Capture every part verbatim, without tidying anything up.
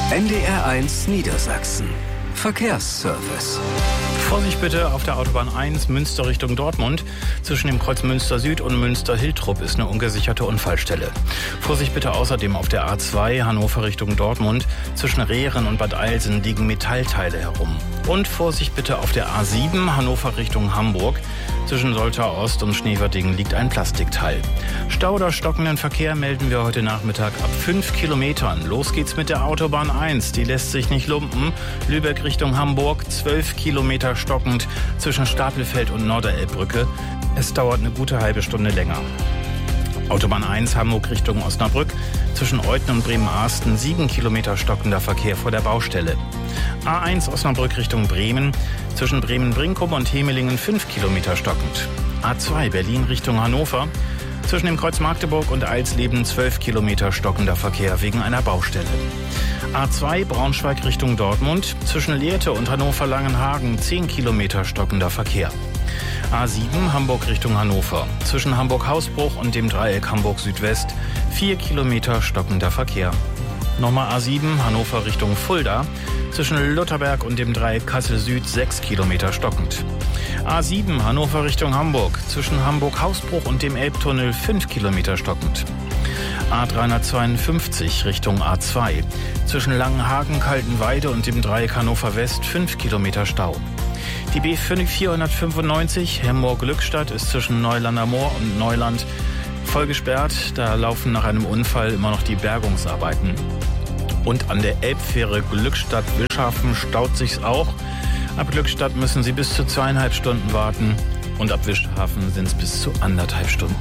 N D R eins Niedersachsen. Verkehrsservice. Vorsicht bitte auf der Autobahn eins Münster Richtung Dortmund. Zwischen dem Kreuz Münster Süd und Münster Hiltrup ist eine ungesicherte Unfallstelle. Vorsicht bitte außerdem auf der A zwei Hannover Richtung Dortmund. Zwischen Rehren und Bad Eilsen liegen Metallteile herum. Und Vorsicht bitte auf der A sieben Hannover Richtung Hamburg. Zwischen Soltau Ost und Schneverdingen liegt ein Plastikteil. Stau oder stockenden Verkehr melden wir heute Nachmittag ab fünf Kilometern. Los geht's mit der Autobahn eins. Die lässt sich nicht lumpen. Lübeck Richtung Hamburg, zwölf Kilometer stockend zwischen Stapelfeld und Norderelbbrücke. Es dauert eine gute halbe Stunde länger. Autobahn eins Hamburg Richtung Osnabrück. Zwischen Euthen und Bremen-Arsten sieben Kilometer stockender Verkehr vor der Baustelle. A eins Osnabrück Richtung Bremen. Zwischen Bremen-Brinkum und Hemelingen fünf Kilometer stockend. A zwei Berlin Richtung Hannover. Zwischen dem Kreuz Magdeburg und Eilsleben zwölf Kilometer stockender Verkehr wegen einer Baustelle. A zwei Braunschweig Richtung Dortmund. Zwischen Lehrte und Hannover-Langenhagen zehn Kilometer stockender Verkehr. A sieben Hamburg Richtung Hannover. Zwischen Hamburg-Hausbruch und dem Dreieck Hamburg Südwest vier Kilometer stockender Verkehr. Nochmal A sieben Hannover Richtung Fulda. Zwischen Lutherberg und dem Dreieck Kassel Süd sechs Kilometer stockend. A sieben Hannover Richtung Hamburg. Zwischen Hamburg-Hausbruch und dem Elbtunnel fünf Kilometer stockend. A dreihundertzweiundfünfzig Richtung A zwei. Zwischen Langenhagen, Kaltenweide und dem Dreieck Hannover West fünf Kilometer Stau. Die B vierhundertfünfundneunzig Hemmoor-Glückstadt ist zwischen Neulander Moor und Neuland voll gesperrt. Da laufen nach einem Unfall immer noch die Bergungsarbeiten. Und an der Elbfähre Glückstadt-Wischhafen staut sich's auch. Ab Glückstadt müssen Sie bis zu zweieinhalb Stunden warten. Und ab Wischhafen sind es bis zu anderthalb Stunden.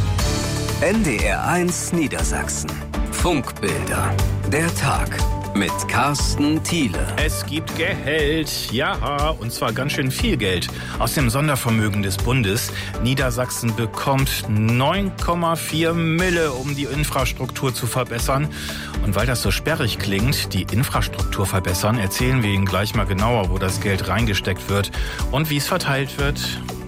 N D R eins Niedersachsen. Funkbilder. Der Tag. Mit Carsten Thiele. Es gibt Geld, ja, und zwar ganz schön viel Geld aus dem Sondervermögen des Bundes. Niedersachsen bekommt neun Komma vier Mille, um die Infrastruktur zu verbessern. Und weil das so sperrig klingt, die Infrastruktur verbessern, erzählen wir Ihnen gleich mal genauer, wo das Geld reingesteckt wird und wie es verteilt wird.